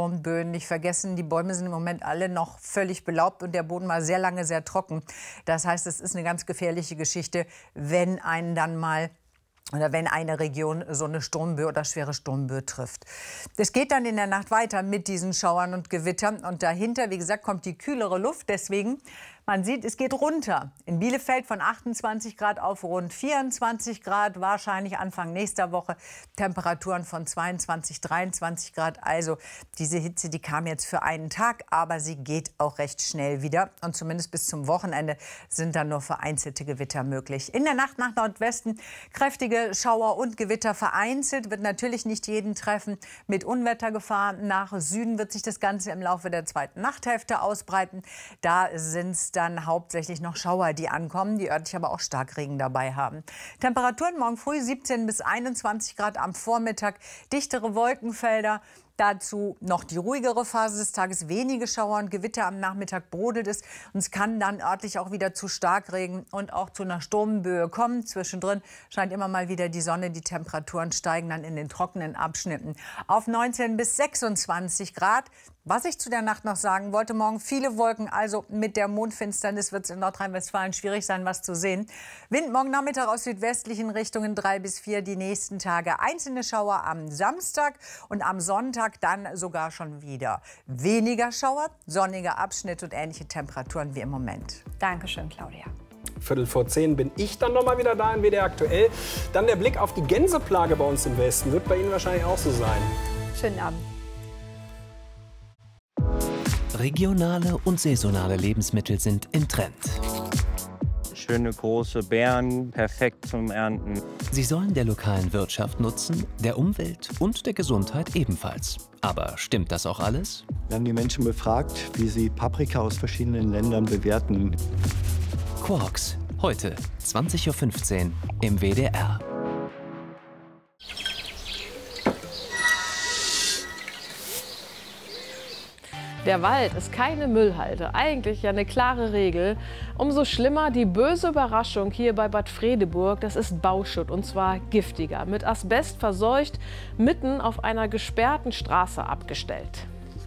Sturmböen. Nicht vergessen, die Bäume sind im Moment alle noch völlig belaubt und der Boden war sehr lange sehr trocken. Das heißt, es ist eine ganz gefährliche Geschichte, wenn einen dann mal oder wenn eine Region so eine Sturmböe oder schwere Sturmböe trifft. Es geht dann in der Nacht weiter mit diesen Schauern und Gewittern. Und dahinter, wie gesagt, kommt die kühlere Luft. Deswegen, man sieht, es geht runter. In Bielefeld von 28 Grad auf rund 24 Grad. Wahrscheinlich Anfang nächster Woche Temperaturen von 22, 23 Grad. Also diese Hitze, die kam jetzt für einen Tag. Aber sie geht auch recht schnell wieder. Und zumindest bis zum Wochenende sind dann nur vereinzelte Gewitter möglich. In der Nacht nach Nordwesten kräftige Schauer und Gewitter vereinzelt, wird natürlich nicht jeden treffen. Mit Unwettergefahr nach Süden wird sich das Ganze im Laufe der zweiten Nachthälfte ausbreiten. Da sind es dann hauptsächlich noch Schauer, die ankommen, die örtlich aber auch Starkregen dabei haben. Temperaturen morgen früh 17 bis 21 Grad am Vormittag, dichtere Wolkenfelder. Dazu noch die ruhigere Phase des Tages, wenige Schauer und Gewitter. Am Nachmittag brodelt es und es kann dann örtlich auch wieder zu Starkregen und auch zu einer Sturmböe kommen. Zwischendrin scheint immer mal wieder die Sonne. Die Temperaturen steigen dann in den trockenen Abschnitten auf 19 bis 26 Grad. Was ich zu der Nacht noch sagen wollte, morgen viele Wolken, also mit der Mondfinsternis wird es in Nordrhein-Westfalen schwierig sein, was zu sehen. Wind morgen Nachmittag aus südwestlichen Richtungen 3 bis 4 die nächsten Tage. Einzelne Schauer am Samstag und am Sonntag dann sogar schon wieder weniger Schauer, sonnige Abschnitte und ähnliche Temperaturen wie im Moment. Dankeschön, Claudia. 9:45 bin ich dann noch mal wieder da in WDR aktuell. Dann der Blick auf die Gänseplage bei uns im Westen. Wird bei Ihnen wahrscheinlich auch so sein. Schönen Abend. Regionale und saisonale Lebensmittel sind im Trend. Schöne große Beeren, perfekt zum Ernten. Sie sollen der lokalen Wirtschaft nutzen, der Umwelt und der Gesundheit ebenfalls. Aber stimmt das auch alles? Wir haben die Menschen befragt, wie sie Paprika aus verschiedenen Ländern bewerten. Quarks, heute 20:15 Uhr im WDR. Der Wald ist keine Müllhalde, eigentlich ja eine klare Regel. Umso schlimmer die böse Überraschung hier bei Bad Fredeburg, das ist Bauschutt und zwar giftiger, mit Asbest verseucht, mitten auf einer gesperrten Straße abgestellt.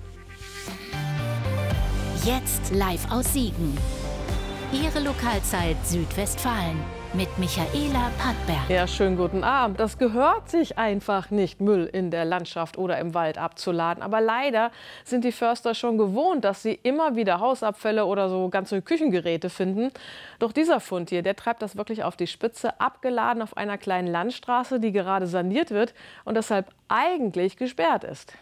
Jetzt live aus Siegen. Ihre Lokalzeit Südwestfalen mit Michaela Pattberg. Ja, schönen guten Abend. Das gehört sich einfach nicht, Müll in der Landschaft oder im Wald abzuladen. Aber leider sind die Förster schon gewohnt, dass sie immer wieder Hausabfälle oder so ganze Küchengeräte finden. Doch dieser Fund hier, der treibt das wirklich auf die Spitze. Abgeladen auf einer kleinen Landstraße, die gerade saniert wird und deshalb eigentlich gesperrt ist.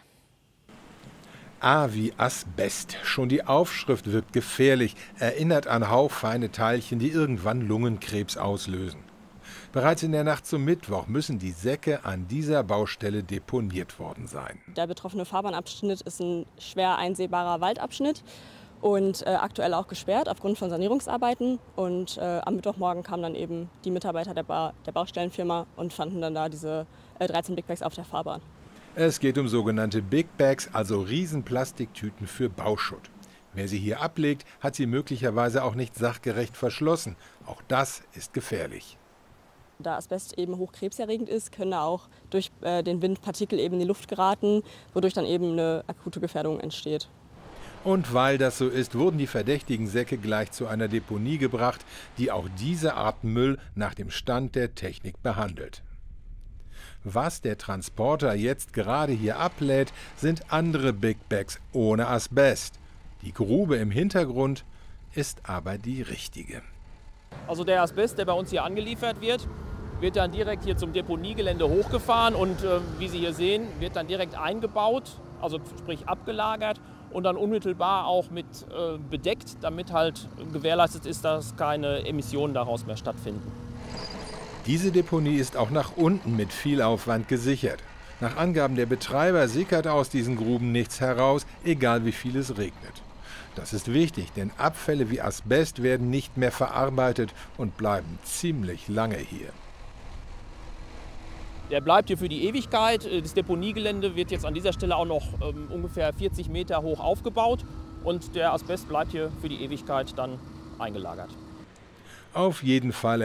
A wie Asbest. Schon die Aufschrift wirkt gefährlich, erinnert an hauchfeine Teilchen, die irgendwann Lungenkrebs auslösen. Bereits in der Nacht zum Mittwoch müssen die Säcke an dieser Baustelle deponiert worden sein. Der betroffene Fahrbahnabschnitt ist ein schwer einsehbarer Waldabschnitt und aktuell auch gesperrt aufgrund von Sanierungsarbeiten. Und am Mittwochmorgen kamen dann eben die Mitarbeiter der Baustellenfirma und fanden dann da diese 13 Big Bags auf der Fahrbahn. Es geht um sogenannte Big Bags, also Riesenplastiktüten für Bauschutt. Wer sie hier ablegt, hat sie möglicherweise auch nicht sachgerecht verschlossen. Auch das ist gefährlich. Da Asbest eben hochkrebserregend ist, können auch durch den Wind Partikel eben in die Luft geraten, wodurch dann eben eine akute Gefährdung entsteht. Und weil das so ist, wurden die verdächtigen Säcke gleich zu einer Deponie gebracht, die auch diese Art Müll nach dem Stand der Technik behandelt. Was der Transporter jetzt gerade hier ablädt, sind andere Big Bags ohne Asbest. Die Grube im Hintergrund ist aber die richtige. Also der Asbest, der bei uns hier angeliefert wird, wird dann direkt hier zum Deponiegelände hochgefahren und wie Sie hier sehen, wird dann direkt eingebaut, also sprich abgelagert und dann unmittelbar auch mit bedeckt, damit halt gewährleistet ist, dass keine Emissionen daraus mehr stattfinden. Diese Deponie ist auch nach unten mit viel Aufwand gesichert. Nach Angaben der Betreiber sickert aus diesen Gruben nichts heraus, egal wie viel es regnet. Das ist wichtig, denn Abfälle wie Asbest werden nicht mehr verarbeitet und bleiben ziemlich lange hier. Der bleibt hier für die Ewigkeit. Das Deponiegelände wird jetzt an dieser Stelle auch noch ungefähr 40 Meter hoch aufgebaut und der Asbest bleibt hier für die Ewigkeit dann eingelagert. Auf jeden Fall